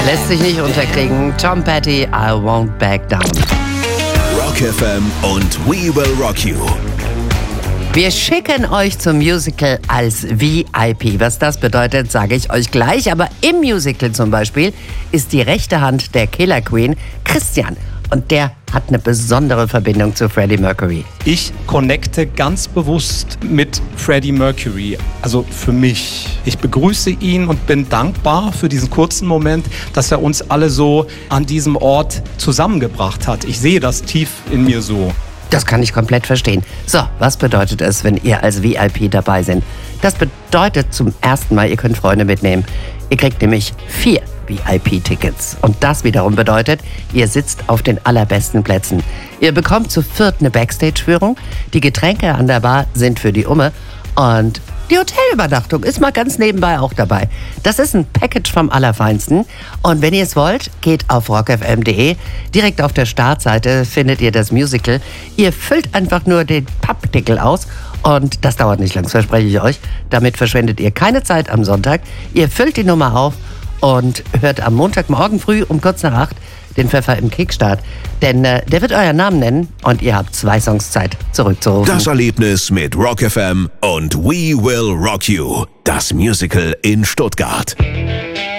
Der lässt sich nicht unterkriegen. Tom Petty, I Won't Back Down. Rock FM und We Will Rock You. Wir schicken euch zum Musical als VIP. Was das bedeutet, sage ich euch gleich. Aber im Musical zum Beispiel ist die rechte Hand der Killer Queen Christian. Und der hat eine besondere Verbindung zu Freddie Mercury. Ich connecte ganz bewusst mit Freddie Mercury, also für mich. Ich begrüße ihn und bin dankbar für diesen kurzen Moment, dass er uns alle so an diesem Ort zusammengebracht hat. Ich sehe das tief in mir so. Das kann ich komplett verstehen. So, was bedeutet es, wenn ihr als VIP dabei seid? Das bedeutet zum ersten Mal, ihr könnt Freunde mitnehmen. Ihr kriegt nämlich 4 VIP-Tickets. Und das wiederum bedeutet, ihr sitzt auf den allerbesten Plätzen. Ihr bekommt zu 4. eine Backstage-Führung. Die Getränke an der Bar sind für die Umme. Und die Hotelübernachtung ist mal ganz nebenbei auch dabei. Das ist ein Package vom Allerfeinsten. Und wenn ihr es wollt, geht auf rockfm.de. Direkt auf der Startseite findet ihr das Musical. Ihr füllt einfach nur den Pappdeckel aus. Und das dauert nicht lang, das verspreche ich euch. Damit verschwendet ihr keine Zeit am Sonntag. Ihr füllt die Nummer auf und hört am Montagmorgen früh um kurz nach 8 den Pfeffer im Kickstart. Denn der wird euren Namen nennen und ihr habt 2 Songs Zeit, zurückzurufen. Das Erlebnis mit Rock FM und We Will Rock You. Das Musical in Stuttgart.